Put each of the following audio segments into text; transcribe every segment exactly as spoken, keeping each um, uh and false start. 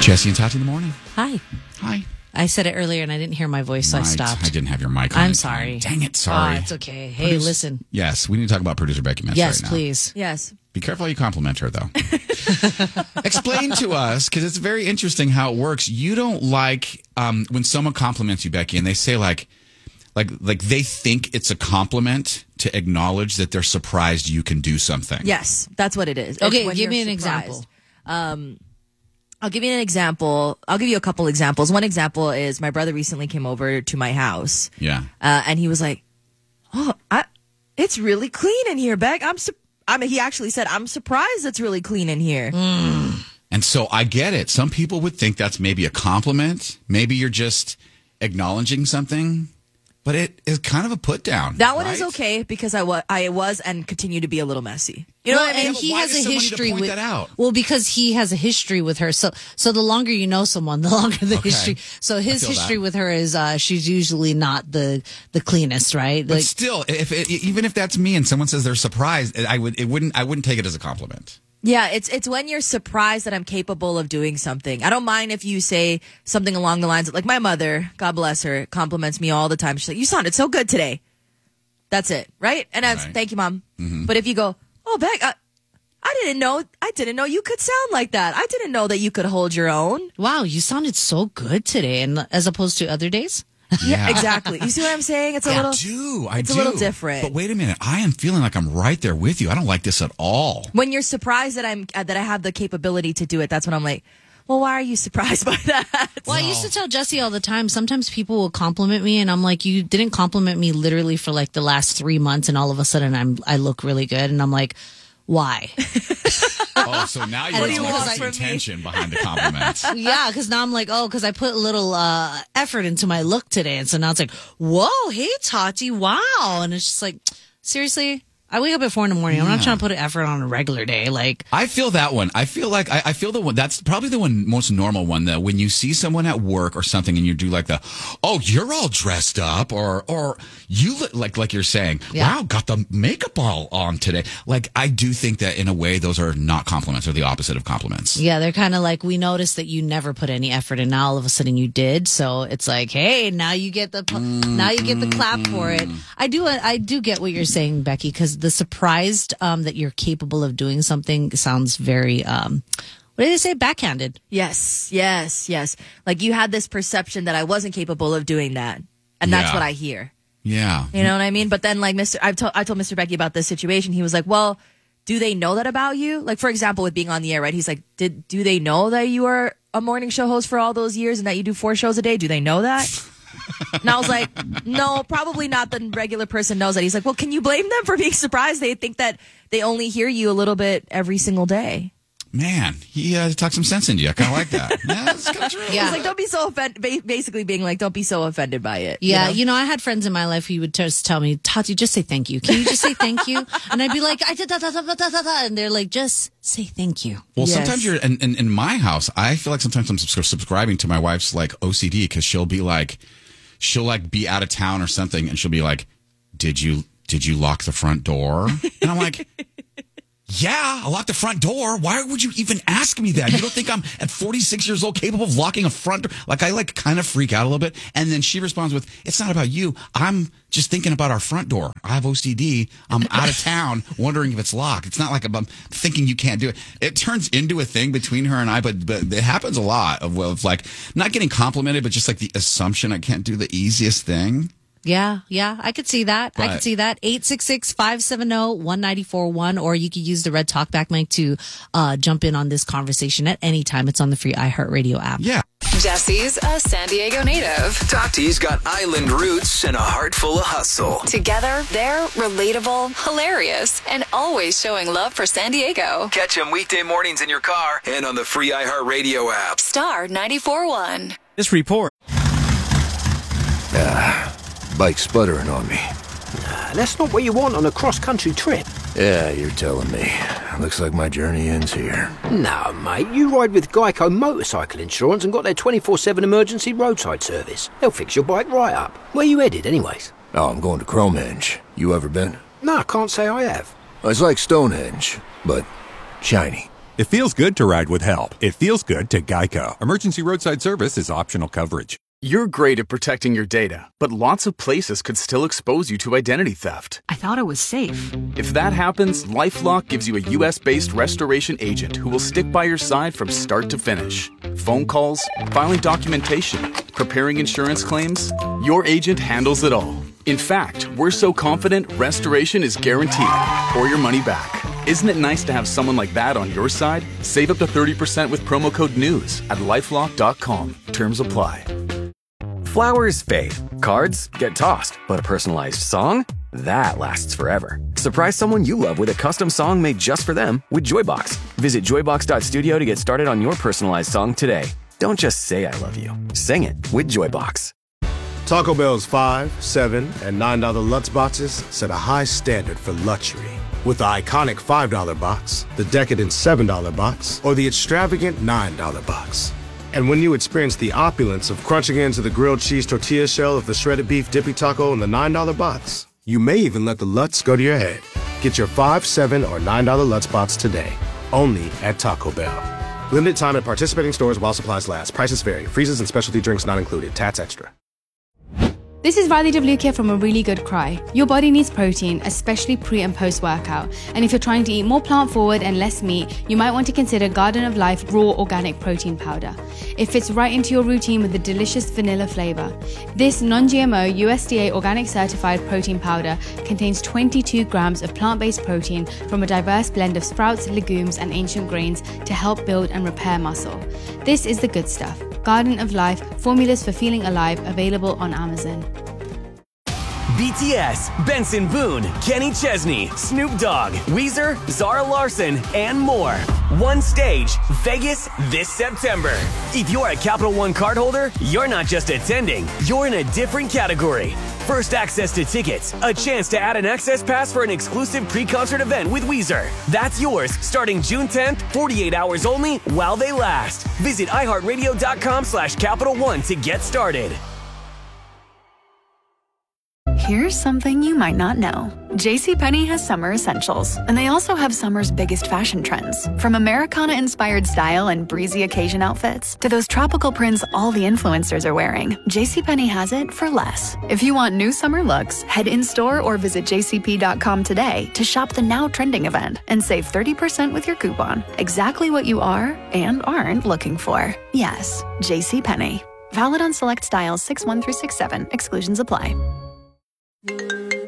Jesse and Tati in the morning. Hi. Hi. I said it earlier and I didn't hear my voice, so Right. I stopped. I didn't have your mic on. I'm in sorry. time. Dang it, sorry. Oh, it's okay. Hey, Produce- listen. Yes, we need to talk about producer Becky Metz Yes, right now. please. Yes. Be careful how you compliment her, though. Explain to us, because it's very interesting how it works. You don't like um, when someone compliments you, Becky, and they say like, like, like they think it's a compliment to acknowledge that they're surprised you can do something. Yes, that's what it is. It's Okay, when give me you're an surprised. example. Um, I'll give you an example. I'll give you a couple examples. One example is my brother recently came over to my house. Yeah. Uh, and he was like, "Oh, I, it's really clean in here, Beck. I'm, su- I mean, he actually said, I'm surprised it's really clean in here." Mm. And so I get it. Some people would think that's maybe a compliment. Maybe you're just acknowledging something, but it is kind of a put down. That one is right? okay because I was, I was and continue to be a little messy. You know well, what I mean? and but he why has does a someone need to history point with that out? Well, because he has a history with her. So, so the longer you know someone, the longer the Okay. history. So his feel history that. with her is uh, she's usually not the the cleanest, right? But Like, still, if it, even if that's me and someone says they're surprised, I would it wouldn't I wouldn't take it as a compliment. Yeah, it's it's when you're surprised that I'm capable of doing something. I don't mind if you say something along the lines of, like, my mother, God bless her, compliments me all the time. She's like, "You sounded so good today." That's it, right? And I was, Right. "Thank you, Mom." But if you go, "Oh, Beck, I, I didn't know, I didn't know you could sound like that. I didn't know that you could hold your own." wow, you sounded so good today, and as opposed to other days. Yeah, Exactly. You see what I'm saying? It's a I little. do. I it's a do. little different. But wait a minute, I am feeling like I'm right there with you. I don't like this at all. When you're surprised that I'm uh, that I have the capability to do it, that's when I'm like, "Well, why are you surprised by that?" Well, I used to tell Jesse all the time, sometimes people will compliment me and I'm like, you didn't compliment me literally for like the last three months and all of a sudden I'm I look really good. And I'm like, why? Oh, so now you What know do you the want from me? intention behind the compliments. Yeah, because now I'm like, oh, because I put a little uh, effort into my look today. And so now it's like, whoa, hey, Tati, wow. And it's just like, seriously? I wake up at four in the morning. I'm not Yeah. trying to put an effort on a regular day. Like, I feel that one. I feel like I, I feel the one that's probably the one most normal one that when you see someone at work or something and you do like the, oh, you're all dressed up, or or you look like like you're saying, Yeah. wow, got the makeup all on today. Like I do think that in a way those are not compliments; they're the opposite of compliments. yeah, they're kind of like, we noticed that you never put any effort and now all of a sudden you did. So it's like, hey, now you get the now you get the clap for it. I do I do get what you're saying, Becky, because the surprised um, that you're capable of doing something sounds very um, what did they say? Backhanded. Yes, yes, yes. Like you had this perception that I wasn't capable of doing that, and that's Yeah. what I hear. Yeah. You know what I mean? But then, like Mister I've told I told Mister Becky about this situation. He was like, "Well, do they know that about you? Like, for example, with being on the air, right? He's like, did do they know that you are a morning show host for all those years and that you do four shows a day? Do they know that?" And I was like, "No, probably not. The regular person knows that." He's like, "Well, can you blame them for being surprised? They think that they only hear you a little bit every single day." Man, he uh, talked some sense into you. I kind of like that. Yeah, that's kind of true. Yeah. He's like, "Don't be so offended." Basically, being like, "Don't be so offended by it." you Yeah, know? you know, I had friends in my life who would just tell me, Tati, just say thank you. Can you just say thank you? And I'd be like, I did da, da, da, da, da, da, and they're like, just say thank you. Well, Yes. sometimes you're in, in, in my house. I feel like sometimes I'm subs- subscribing to my wife's like O C D because she'll be like, she'll like be out of town or something, and she'll be like, "Did you did you lock the front door?" And I'm like, "Yeah, I locked the front door. Why would you even ask me that? You don't think I'm at forty-six years old capable of locking a front door?" Like I like kind of freak out a little bit, and then she responds with, "It's not about you. I'm just thinking about our front door. I have O C D. I'm out of town, wondering if it's locked. It's not like I'm thinking you can't do it." It turns into a thing between her and I, but but it happens a lot of, of like not getting complimented, but just like the assumption I can't do the easiest thing. Yeah, yeah, I could see that. I But- could see that. eight six six, five seven zero, one nine four one, or you could use the Red Talkback mic to uh, jump in on this conversation at any time. It's on the free iHeartRadio app. Yeah. Jesse's a San Diego native. Tati's got island roots and a heart full of hustle. Together, they're relatable, hilarious, and always showing love for San Diego. Catch them weekday mornings in your car and on the free iHeartRadio app. Star ninety-four point one. This report. Bike sputtering on me. That's not what you want on a cross-country trip. Yeah, you're telling me. Looks like my journey ends here. No, mate, you ride with Geico Motorcycle Insurance and got their twenty-four seven emergency roadside service. They'll fix your bike right up. Where you headed, anyways? Oh, I'm going to Cromhenge. You ever been? No, I can't say I have. It's like Stonehenge, but shiny. It feels good to ride with help. It feels good to Geico. Emergency roadside service is optional coverage. You're great at protecting your data, but lots of places could still expose you to identity theft. I thought it was safe. If that happens, LifeLock gives you a U S-based restoration agent who will stick by your side from start to finish. Phone calls, filing documentation, preparing insurance claims, your agent handles it all. In fact, we're so confident restoration is guaranteed or your money back. Isn't it nice to have someone like that on your side? Save up to thirty percent with promo code NEWS at lifelock dot com. Terms apply. Flowers fade. Cards get tossed. But a personalized song? That lasts forever. Surprise someone you love with a custom song made just for them with Joybox. Visit joybox dot studio to get started on your personalized song today. Don't just say I love you. Sing it with Joybox. Taco Bell's five, seven, and nine dollar Lutz boxes set a high standard for luxury. With the iconic five dollar box, the decadent seven dollar box, or the extravagant nine dollar box. And when you experience the opulence of crunching into the grilled cheese tortilla shell of the shredded beef dippy taco in the nine dollar box, you may even let the Lutz go to your head. Get your five, seven, or nine dollar Lutz box today, only at Taco Bell. Limited time at participating stores while supplies last. Prices vary. Freezes and specialty drinks not included. Tats extra. This is Radhi Devlukia from A Really Good Cry. Your body needs protein, especially pre and post workout. And if you're trying to eat more plant forward and less meat, you might want to consider Garden of Life Raw Organic Protein Powder. It fits right into your routine with a delicious vanilla flavor. This non-G M O U S D A organic certified protein powder contains twenty-two grams of plant-based protein from a diverse blend of sprouts, legumes, and ancient grains to help build and repair muscle. This is the good stuff. Garden of Life, formulas for feeling alive, available on Amazon. B T S, Benson Boone, Kenny Chesney, Snoop Dogg, Weezer, Zara Larson, and more. One stage, Vegas this September. If you're a Capital One cardholder, you're not just attending, you're in a different category. First access to tickets, a chance to add an access pass for an exclusive pre-concert event with Weezer. That's yours starting June tenth, forty-eight hours only while they last. Visit iHeartRadio.com slash Capital One to get started. Here's something you might not know. JCPenney has summer essentials, and they also have summer's biggest fashion trends. From Americana-inspired style and breezy occasion outfits to those tropical prints all the influencers are wearing, JCPenney has it for less. If you want new summer looks, head in-store or visit j c p dot com today to shop the now trending event and save thirty percent with your coupon. Exactly what you are and aren't looking for. Yes, JCPenney. Valid on select styles six one through six seven. Exclusions apply. What's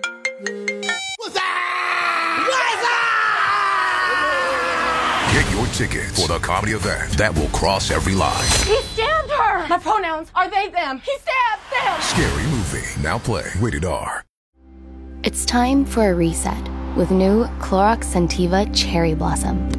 that? What is that? Get your tickets for the comedy event that will cross every line. He stabbed her! My pronouns are they, them. He stabbed them! Scary movie. Now play Rated R. It's time for a reset with new Clorox Scentiva Cherry Blossom.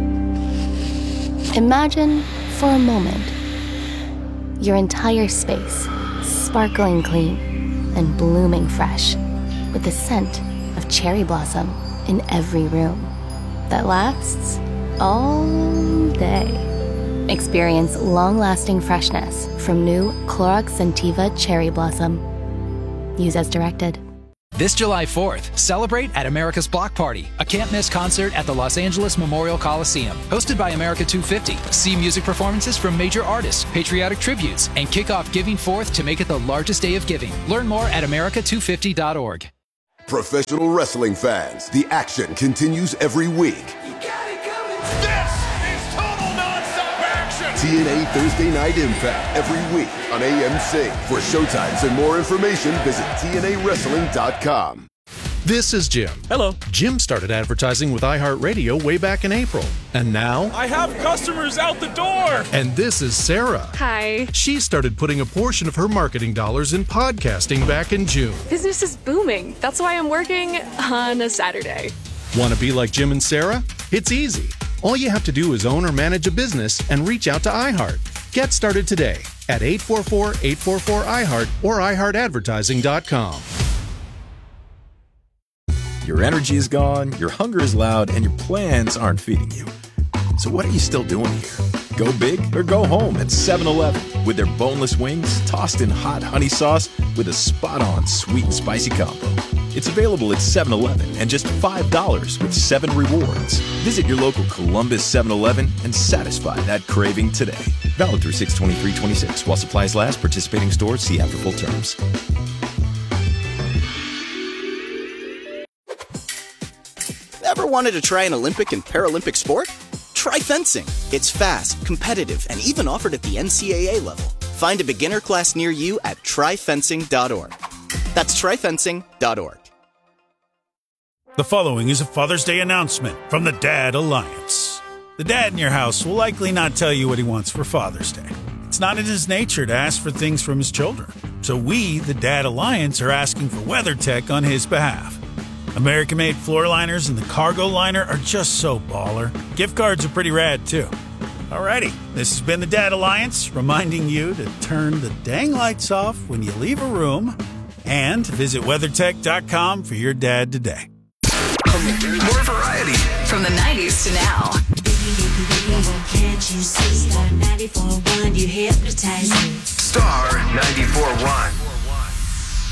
Imagine, for a moment, your entire space sparkling clean and blooming fresh with the scent of cherry blossom in every room that lasts all day. Experience long-lasting freshness from new Clorox Scentiva Cherry Blossom. Use as directed. This July fourth, celebrate at America's Block Party, a can't-miss concert at the Los Angeles Memorial Coliseum. Hosted by America two fifty. See music performances from major artists, patriotic tributes, and kick off Giving Forth to make it the largest day of giving. Learn more at america two fifty dot org. Professional wrestling fans, the action continues every week. This is total nonstop action! T N A Thursday Night Impact every week on A M C. For showtimes and more information, visit T N A wrestling dot com. This is Jim. Hello. Jim started advertising with iHeartRadio way back in April. And now... I have customers out the door! And this is Sarah. Hi. She started putting a portion of her marketing dollars in podcasting back in June. Business is booming. That's why I'm working on a Saturday. Want to be like Jim and Sarah? It's easy. All you have to do is own or manage a business and reach out to iHeart. Get started today at eight four four, eight four four, I heart or i heart advertising dot com. Your energy is gone, your hunger is loud, and your plans aren't feeding you. So what are you still doing here? Go big or go home at seven eleven with their boneless wings tossed in hot honey sauce with a spot-on sweet and spicy combo. It's available at seven eleven and just five dollars with seven rewards. Visit your local Columbus seven eleven and satisfy that craving today. Valid through six twenty-three twenty-six. While supplies last, participating stores see after full terms. Ever wanted to try an Olympic and Paralympic sport? Try fencing. It's fast, competitive, and even offered at the N C double A level. Find a beginner class near you at try fencing dot org. That's try fencing dot org. The following is a Father's Day announcement from the Dad Alliance. The dad in your house will likely not tell you what he wants for Father's Day. It's not in his nature to ask for things from his children. So we, the Dad Alliance, are asking for WeatherTech on his behalf. American-made floor liners and the cargo liner are just so baller. Gift cards are pretty rad, too. Alrighty, this has been the Dad Alliance, reminding you to turn the dang lights off when you leave a room and visit WeatherTech dot com for your dad today. More variety. From the nineties to now. Can't you see Star ninety-four point one, you hypnotize me. Star ninety-four